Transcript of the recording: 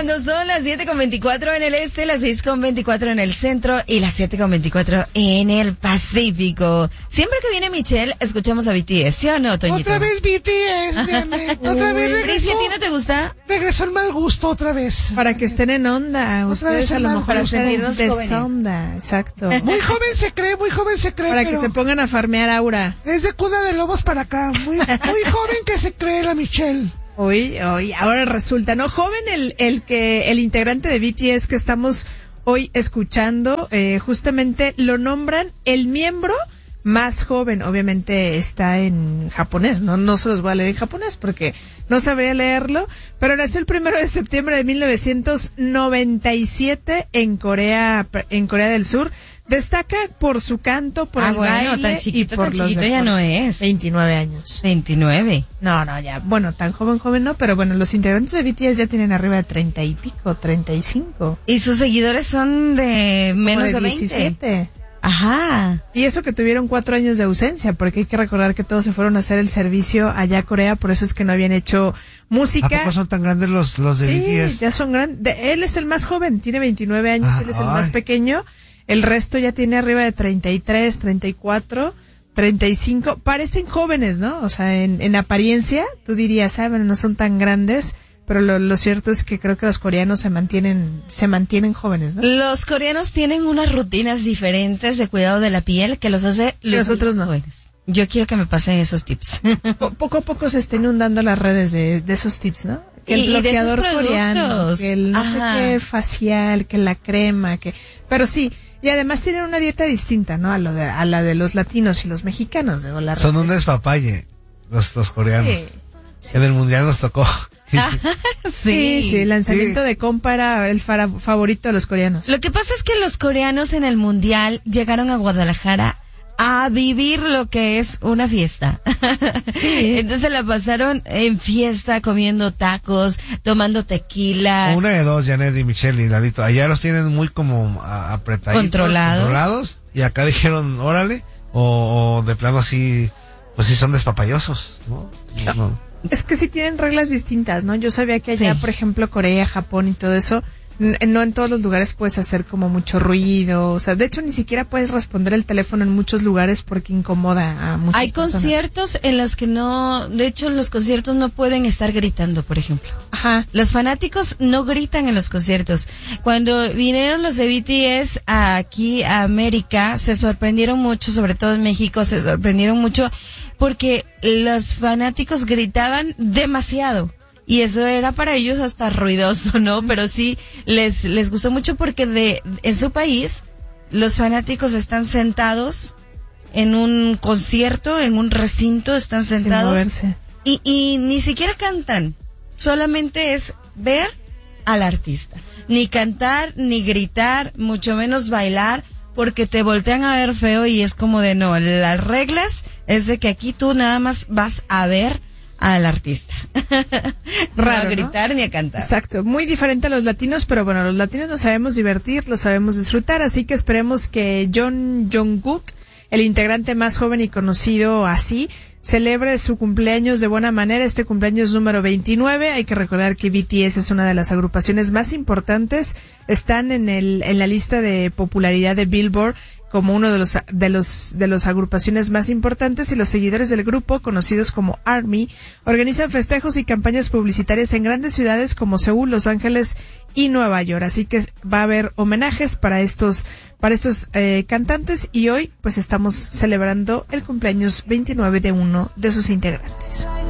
Cuando son las 7:24 en el este, las 6:24 en el centro y las 7:24 en el Pacífico. Siempre que viene Michelle, escuchamos a BTS, ¿sí o no, Toñito? Otra vez BTS, Janet. Otra vez regresó. ¿Y si a ti no te gusta? Regresó el mal gusto otra vez. Para que estén en onda. Ustedes a lo mejor para estén sentirnos en jóvenes. desonda. Exacto. Muy joven se cree. Para que se pongan a farmear aura. Es de cuna de lobos para acá. Muy joven que se cree la Michelle. Hoy, ahora resulta, ¿no? Joven el integrante de BTS que estamos hoy escuchando, justamente lo nombran el miembro más joven. Obviamente está en japonés, no se los voy a leer en japonés porque no sabría leerlo, pero nació el 1 de septiembre de 1997 en Corea del Sur. Destaca por su canto, por el baile tan chiquito, y por los chiquito ya no es. 29 años. 29. No, ya. Bueno, tan joven no, pero bueno, los integrantes de BTS ya tienen arriba de 30 y pico, 35. Y sus seguidores son de menos de 20. 17. Ajá. Y eso que tuvieron 4 años de ausencia, porque hay que recordar que todos se fueron a hacer el servicio allá a Corea, por eso es que no habían hecho música. ¿A poco son tan grandes los de BTS? Sí, ya son grandes. Él es el más joven, tiene 29 años, él es el más pequeño. El resto ya tiene arriba de 33, 34, 35. Parecen jóvenes, ¿no? O sea, en apariencia, tú dirías, bueno, no son tan grandes, pero lo cierto es que creo que los coreanos se mantienen jóvenes, ¿no? Los coreanos tienen unas rutinas diferentes de cuidado de la piel que los hace los otros no. jóvenes. Yo quiero que me pasen esos tips. Poco a poco se está inundando las redes de esos tips, ¿no? Que el bloqueador coreano, que el no sé qué facial, que la crema, pero sí. Y además tienen una dieta distinta, ¿no? A la de los latinos y los mexicanos. Son un despapalle, los coreanos. Sí. En el mundial nos tocó. Sí, el lanzamiento de compa era el favorito de los coreanos. Lo que pasa es que los coreanos en el mundial llegaron a Guadalajara a vivir lo que es una fiesta. Sí. Entonces la pasaron en fiesta, comiendo tacos, tomando tequila. Una de dos, Janet y Michelle y Lalito. Allá los tienen muy como apretaditos. Controlados. Y acá dijeron, órale. O de plano así, pues sí son despapayosos, ¿no? No. Es que sí tienen reglas distintas, ¿no? Yo sabía que allá, por ejemplo, Corea, Japón y todo eso, no en todos los lugares puedes hacer como mucho ruido, o sea, de hecho ni siquiera puedes responder el teléfono en muchos lugares porque incomoda a muchas Hay personas. conciertos en los que de hecho los conciertos no pueden estar gritando, por ejemplo. Ajá. Los fanáticos no gritan en los conciertos. Cuando vinieron los de BTS aquí a América, se sorprendieron mucho, sobre todo en México, se sorprendieron mucho porque los fanáticos gritaban demasiado. Y eso era para ellos hasta ruidoso, ¿no? Pero sí, les gustó mucho porque en su país, los fanáticos están sentados en un concierto, en un recinto, están sentados. Sin moverse. Y ni siquiera cantan. Solamente es ver al artista. Ni cantar, ni gritar, mucho menos bailar, porque te voltean a ver feo y es como de no. Las reglas es de que aquí tú nada más vas a ver al artista. Raro, no a gritar, ¿no? Ni a cantar. Exacto, muy diferente a los latinos, pero bueno, los latinos nos sabemos divertir, los sabemos disfrutar, así que esperemos que John Jungkook, el integrante más joven y conocido así, celebre su cumpleaños de buena manera, este cumpleaños número 29. Hay que recordar que BTS es una de las agrupaciones más importantes, están en la lista de popularidad de Billboard como uno de los agrupaciones más importantes, y los seguidores del grupo, conocidos como ARMY, organizan festejos y campañas publicitarias en grandes ciudades como Seúl, Los Ángeles y Nueva York. Así que va a haber homenajes para estos cantantes, y hoy pues estamos celebrando el cumpleaños 29 de uno de sus integrantes.